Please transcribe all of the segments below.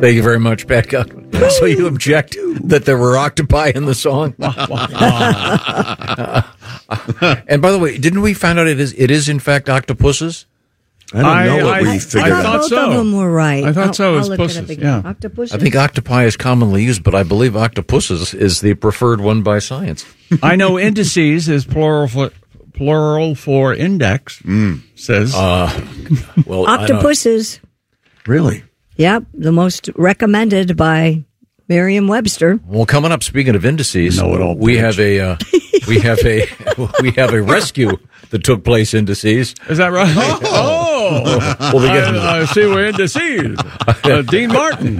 Thank you very much, Pat Cochran. So you object that there were octopi in the song? And by the way, didn't we find out it is in fact octopuses? I don't know what we figured out. I thought both of them were right. I thought so. I'll It's look pussies. it up again. Octopuses? I think octopi is commonly used, but I believe octopuses is the preferred one by science. I know indices is plural for index. Says Well, Octopuses. Really? Yep, the most recommended by Merriam-Webster. Well, coming up, speaking of indices, Know-it-all we bitch. have a rescue that took place indices. Is that right? I see we're indices. Dean Martin.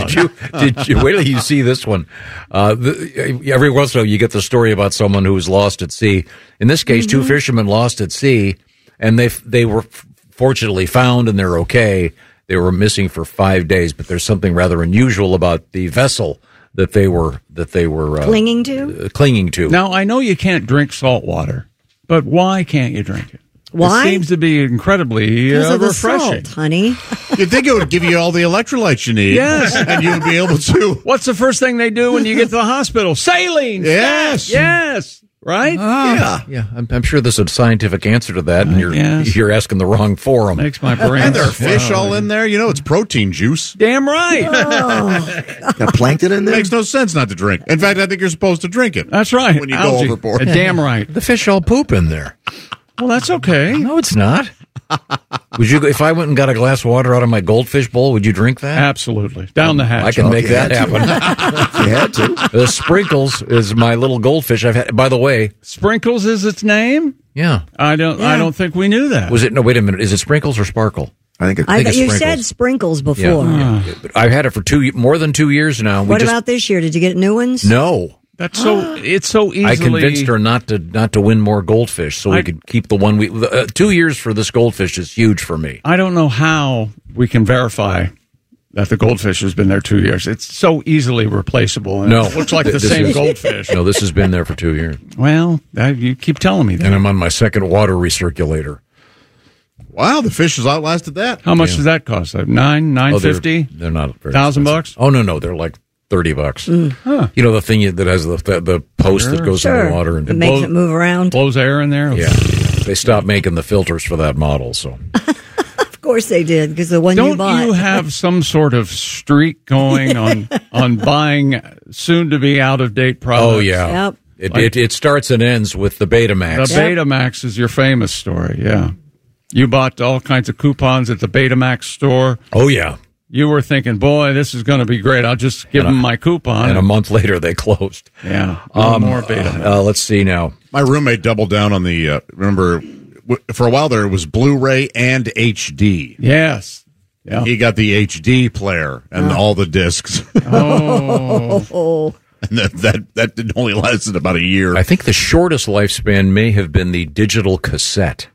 Did you wait till you see this one? Every once in a while, you get the story about someone who was lost at sea. In this case, two fishermen lost at sea, and they were fortunately found, and they're okay. They were missing for 5 days, but there's something rather unusual about the vessel that they were Clinging to? Clinging to. Now, I know you can't drink salt water, but why can't you drink it? Why? It seems to be incredibly Because of the refreshing. salt, honey. You'd think it would give you all the electrolytes you need. Yes. And you would be able to. What's the first thing they do when you get to the hospital? Saline. Yes. Yes. Right? Yeah, I'm sure there's a scientific answer to that, and Yes. you're asking the wrong forum. Makes my brain. And there are fish all in there. You know, it's protein juice. Damn right. Got plankton in It there? makes no sense not to drink. In fact, I think you're supposed to drink it. That's right. When you Algae. go overboard. Damn right. The fish all poop in there. Well, that's okay. No, it's not. Would you? If I went and got a glass of water out of my goldfish bowl, would you drink that? Absolutely. Down the hatch. I can make you that had to. happen. You had to. The Sprinkles is my little goldfish. I've had. By the way, Sprinkles is its name? yeah. I don't think we knew that. Was it? No, wait a minute. Is it Sprinkles or Sparkle? I think I think bet it's you sprinkles. said sprinkles before. Yeah. But I've had it for more than 2 years now. What about this year? Did you get new ones? No. That's so. It's so easily. I convinced her not to win more goldfish, so we could keep the one we. 2 years for this goldfish is huge for me. I don't know how we can verify that the goldfish has been there 2 years. It's so easily replaceable. And No. it looks like the This same is- goldfish. No, this has been there for 2 years, Well, you keep telling me that. and I'm on my second water recirculator. Wow, the fish has outlasted that. How much does that cost? Like $950? They're not very $1,000? expensive. Oh no, they're like $30. You know the thing that has the post that goes in Sure. the water and It makes blows- it move around. Blows air in there? yeah. They stopped making the filters for that model, so Of course they did, because the one you Don't bought. you have some sort of streak going on buying soon-to-be out-of-date products? oh yeah. Yep. It starts and ends with the Betamax. The Betamax is your famous story, yeah. You bought all kinds of coupons at the Betamax store. Oh yeah. You were thinking, boy, this is going to be great. I'll just give them my coupon. And a month later they closed. Yeah, more Betamax. Let's see now. My roommate doubled down on the, remember, for a while there, it was Blu-ray and HD. Yes. Yeah. He got the HD player and all the discs. Oh, And that only lasted about a year. I think the shortest lifespan may have been the digital cassette.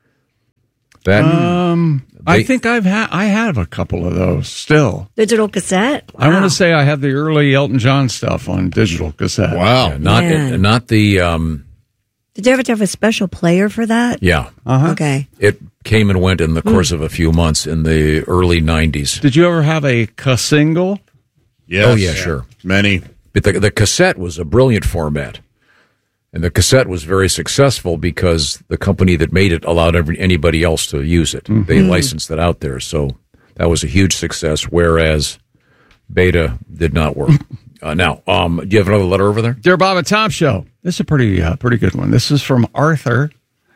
That I think I have a couple of those still. digital cassette? I want Wow. to say I have the early Elton John stuff on digital cassette. Wow. Man. not the Did you ever have a special player for that? yeah. Okay. It came and went in the course of a few months in the early 90s. Did you ever have a single? Yes. Oh, yeah, sure. Many. But the cassette was a brilliant format. And the cassette was very successful because the company that made it allowed anybody else to use it. They licensed it out there. So that was a huge success, whereas Beta did not work. Now, do you have another letter over there? Dear Bob and Tom Show. This is a pretty good one. This is from Arthur.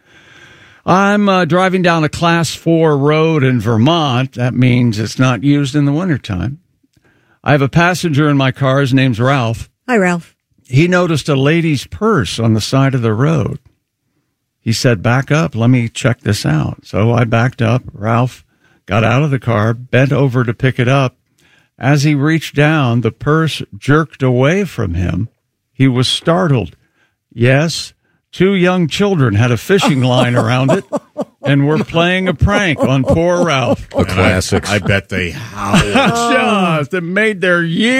I'm driving down a Class 4 road in Vermont. That means it's not used in the wintertime. I have a passenger in my car. His name's Ralph. Hi, Ralph. He noticed a lady's purse on the side of the road. He said, back up. Let me check this out. So I backed up. Ralph got out of the car, bent over to pick it up. As he reached down, the purse jerked away from him. He was startled. Yes, 2 young children had a fishing line around it and were playing a prank on poor Ralph. The classics. I bet they howled. Just, it made their year.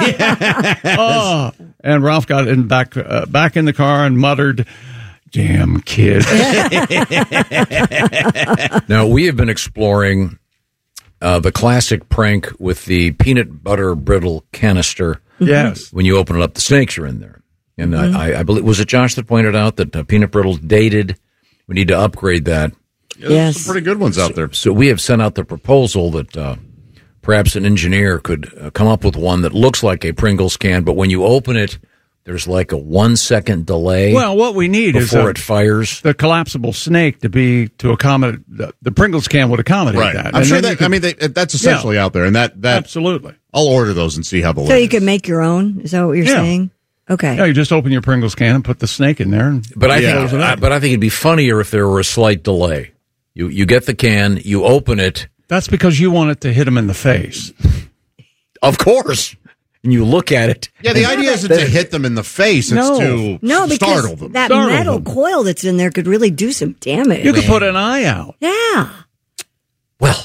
Oh. And Ralph got back in the car and muttered, "Damn kids." Now, we have been exploring the classic prank with the peanut butter brittle canister. Yes. When you open it up, the snakes are in there. And I believe, was it Josh that pointed out that peanut brittle's dated? We need to upgrade that. Yeah, there's some pretty good ones out there. So we have sent out the proposal that perhaps an engineer could come up with one that looks like a Pringles can, but when you open it, there's like a 1 second delay. Well, what we need is before it fires the collapsible snake to accommodate the Pringles can would accommodate Right. that. I'm sure that that's essentially out there, and that absolutely. I'll order those and see how the. So you can make your own. Is that what you're saying? Okay. Yeah, you just open your Pringles can and put the snake in there. But I think it'd be funnier if there were a slight delay. You get the can, you open it. That's because you want it to hit him in the face. Of course. And you look at it. Yeah, the idea isn't to hit them in the face. It's to because startle them. That metal coil that's in there could really do some damage. You could put an eye out. Yeah. Well.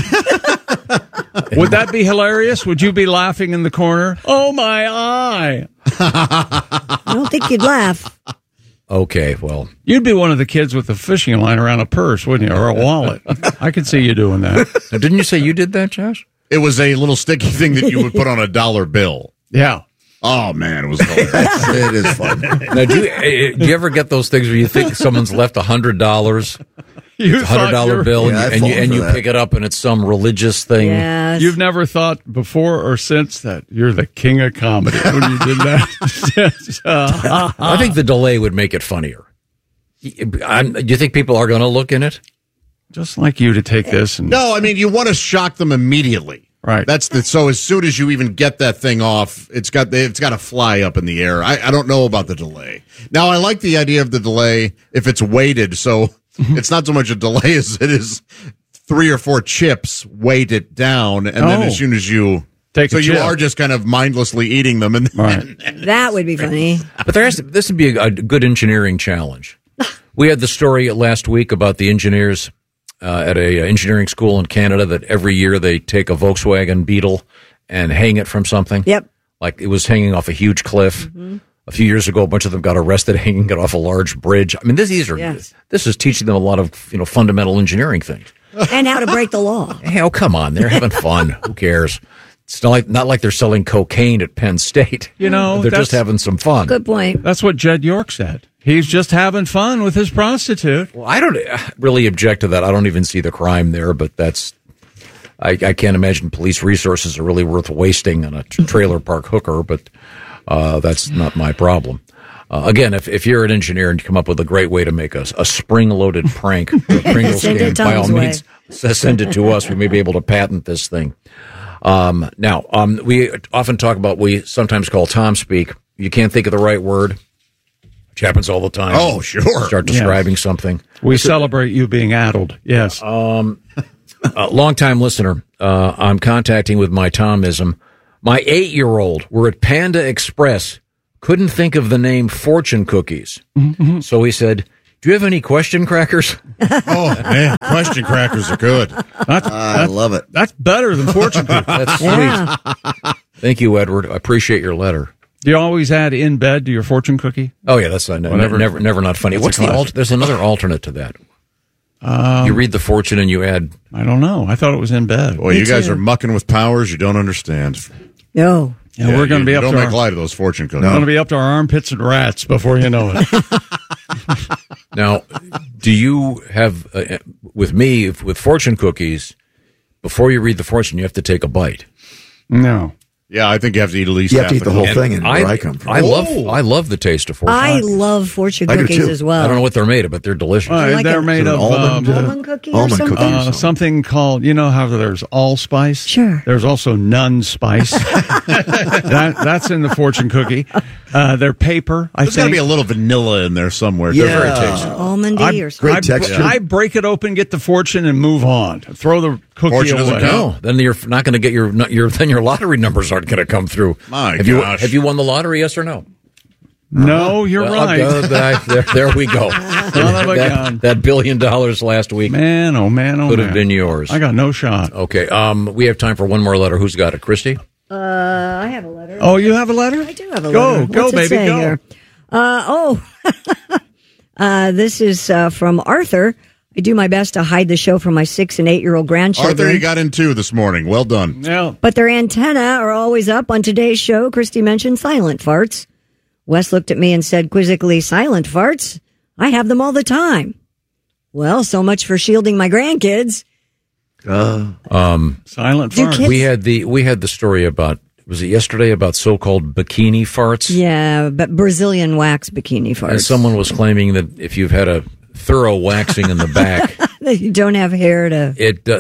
Would that be hilarious? Would you be laughing in the corner? Oh, my eye. I don't think you'd laugh. Okay, well. You'd be one of the kids with a fishing line around a purse, wouldn't you? Or a wallet. I could see you doing that. Now, didn't you say you did that, Josh? It was a little sticky thing that you would put on a dollar bill. Yeah. Oh, man, it was hilarious. It is fun. Now, do you ever get those things where you think someone's left $100, $100 bill, and you pick it up and it's some religious thing? Yes. You've never thought before or since that you're the king of comedy when you did that? I think the delay would make it funnier. Do you think people are going to look in it? Just like you to take this and No, I mean, you want to shock them immediately. Right. So as soon as you even get that thing off, it's got to fly up in the air. I don't know about the delay. Now, I like the idea of the delay if it's weighted, so it's not so much a delay as it is 3 or 4 chips weighted down, and then as soon as you take you are just kind of mindlessly eating them, and that would be funny. But this would be a good engineering challenge. We had the story last week about the engineers at a engineering school in Canada that every year they take a Volkswagen Beetle and hang it from something. Yep. Like it was hanging off a huge cliff. Mm-hmm. A few years ago, a bunch of them got arrested hanging it off a large bridge. I mean, this is teaching them a lot of fundamental engineering things. And how to break the law. Hey, oh, come on. They're having fun. Who cares? It's not like they're selling cocaine at Penn State. They're just having some fun. Good point. That's what Jed York said. He's just having fun with his prostitute. Well, I don't really object to that. I don't even see the crime there, but I can't imagine police resources are really worth wasting on a trailer park hooker, but that's not my problem. Again, if you're an engineer and you come up with a great way to make a spring-loaded prank, Pringles can, by all means, send it to us. We may be able to patent this thing. Now, we often talk about, we sometimes call Tom speak. You can't think of the right word. Which happens all the time. Oh, sure. Start describing something. We celebrate you being addled. Yes. Long-time listener. I'm contacting with my Tomism. My 8-year-old, we're at Panda Express, couldn't think of the name Fortune Cookies. Mm-hmm. So he said, do you have any question crackers? Oh, man. Question crackers are good. I love it. That's better than Fortune Cookies. That's sweet. Thank you, Edward. I appreciate your letter. Do you always add in bed to your fortune cookie? Oh yeah, that's never not funny. What's the there's another alternate to that. You read the fortune and you add. I don't know. I thought it was in bed. Boy, you guys are mucking with powers you don't understand. No. Yeah, we're going to be up. Don't make light of those fortune cookies. We're going to be up to our armpits and rats before you know it. Now, do you have with fortune cookies? Before you read the fortune, you have to take a bite. No. Yeah, I think you have to eat at least you have to eat the whole thing, and where I come from. I love the taste of fortune. I love fortune cookies as well. I don't know what they're made of, but they're delicious. They're made of almond cookie or something? Something called, you know how there's allspice? Sure. There's also none spice. That's in the fortune cookie. They're paper, I think. There's got to be a little vanilla in there somewhere. Yeah. They're very tasty. Almondy or something. Great texture. I break it open, get the fortune, and move on. Throw the cookie Fortune away. No, then you're not going to get your lottery numbers aren't going to come through. My gosh. Have you won the lottery, yes or no? No, you're right. There we go. That $1 billion last week. Man, oh man, oh could man. have been yours. I got no shot. Okay, we have time for one more letter. Who's got it? Christy? I have a letter. Oh, you have a letter? I do have a letter. Go, baby, go. Here? This is from Arthur. I do my best to hide the show from my 6 and 8-year-old grandchildren. Arthur, you got in 2 this morning. Well done. Yeah. But their antenna are always up on today's show. Christy mentioned silent farts. Wes looked at me and said quizzically, silent farts? I have them all the time. Well, so much for shielding my grandkids. Silent farts. We had the story about, was it yesterday, about so-called bikini farts? Yeah, but Brazilian wax bikini farts. And someone was claiming that if you've had a thorough waxing in the back, that you don't have hair to.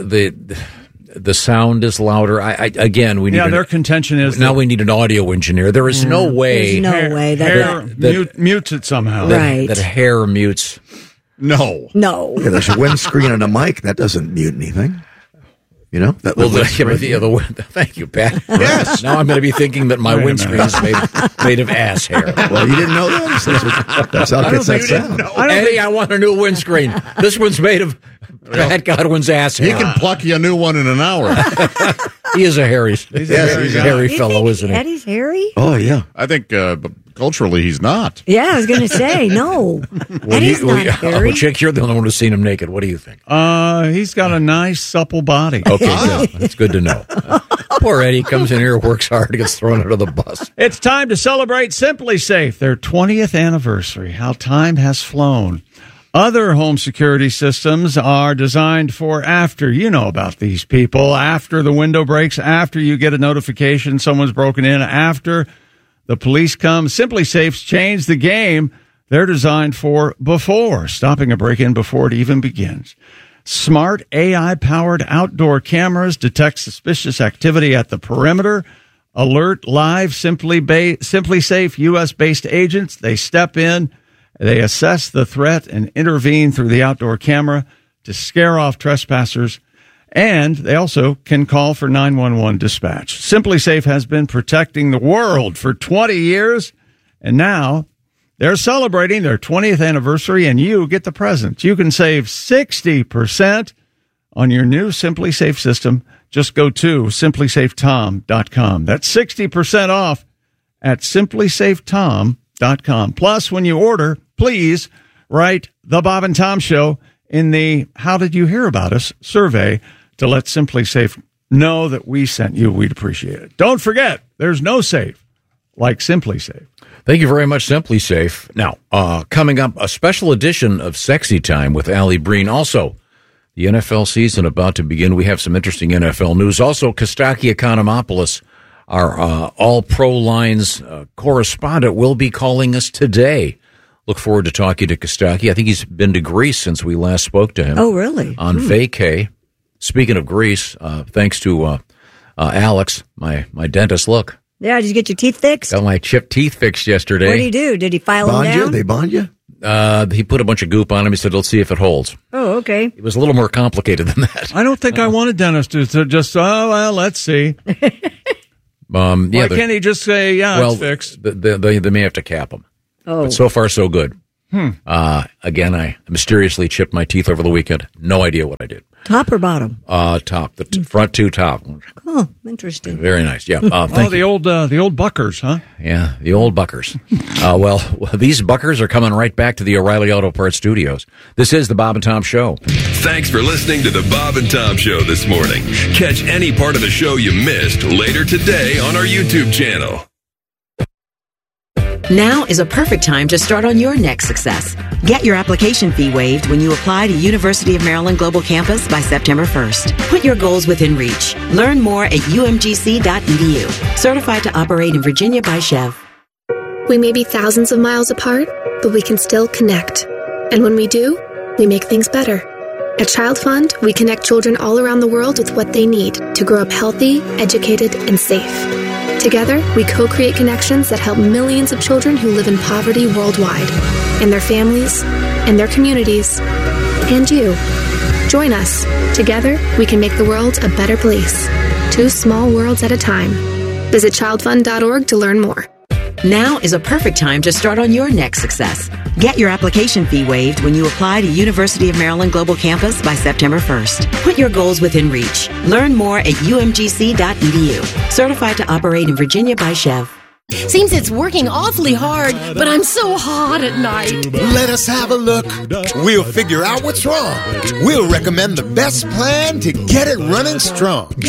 The sound is louder. We need. Their contention is now we need an audio engineer. There is no way. There's no way that mutes it somehow. Right. That hair mutes. No. Yeah, there's a windscreen and a mic that doesn't mute anything. You know? Thank you, Pat. Yes. Now I'm going to be thinking that my windscreen is made of ass hair. Well, you didn't know that? That's how it gets that sound. Eddie, I want a new windscreen. This one's made of Pat Godwin's ass hair. He can pluck you a new one in an hour. He is a hairy fellow, isn't he? Eddie's hairy? Oh, yeah. I think culturally he's not. Yeah, I was going to say, no. Eddie's not hairy. Chick, you're the only one who's seen him naked. What do you think? He's got a nice, supple body. Okay, good. That's good to know. Poor Eddie comes in here, works hard, gets thrown under the bus. It's time to celebrate Simply Safe, their 20th anniversary. How time has flown. Other home security systems are designed for after. You know about these people. After the window breaks, after you get a notification someone's broken in, after the police come. Simply Safe's changed the game. They're designed for before, stopping a break-in before it even begins. Smart AI-powered outdoor cameras detect suspicious activity at the perimeter. Alert live Simply Safe U.S.-based agents. They step in. They assess the threat and intervene through the outdoor camera to scare off trespassers. And they also can call for 911 dispatch. Simply Safe has been protecting the world for 20 years, and now they're celebrating their 20th anniversary, and you get the present. You can save 60% on your new Simply Safe system. Just go to simplysafetom.com. That's 60% off at simplysafetom.com. Plus, when you order, please write The Bob and Tom Show in the How Did You Hear About Us survey to let Simply Safe know that we sent you. We'd appreciate it. Don't forget, there's no safe like Simply Safe. Thank you very much, Simply Safe. Now, coming up, a special edition of Sexy Time with Allie Breen. Also, the NFL season about to begin. We have some interesting NFL news. Also, Kostaki Economopoulos, our All-Pro Lines correspondent, will be calling us today. Look forward to talking to Kostaki. I think he's been to Greece since we last spoke to him. Oh, really? On vacay. Speaking of Greece, thanks to Alex, my dentist. Look. Yeah, did you get your teeth fixed? Got my chipped teeth fixed yesterday. What did he do? Did he file them down? They bond you? He put a bunch of goop on them. He said, let's see if it holds. Oh, okay. It was a little more complicated than that. I don't think I want a dentist to just, let's see. Why can't he just say, it's fixed? They may have to cap them. Oh. But so far, so good. Again, I mysteriously chipped my teeth over the weekend. No idea what I did. Top or bottom? Top. The front two top. Oh, interesting. Very nice. Yeah. Thank you. The old buckers, huh? Yeah, the old buckers. Well, these buckers are coming right back to the O'Reilly Auto Parts studios. This is the Bob and Tom Show. Thanks for listening to the Bob and Tom Show this morning. Catch any part of the show you missed later today on our YouTube channel. Now is a perfect time to start on your next success. Get your application fee waived when you apply to University of Maryland Global Campus by September 1st. Put your goals within reach. Learn more at umgc.edu. Certified to operate in Virginia by Chev. We may be thousands of miles apart, but we can still connect. And when we do, we make things better. At Child Fund, we connect children all around the world with what they need to grow up healthy, educated, and safe. Together, we co-create connections that help millions of children who live in poverty worldwide, and their families, and their communities, and you. Join us. Together, we can make the world a better place. 2 small worlds at a time. Visit childfund.org to learn more. Now is a perfect time to start on your next success. Get your application fee waived when you apply to University of Maryland Global Campus by September 1st. Put your goals within reach. Learn more at umgc.edu. Certified to operate in Virginia by Chev. Seems it's working awfully hard, but I'm so hot at night. Let us have a look. We'll figure out what's wrong. We'll recommend the best plan to get it running strong.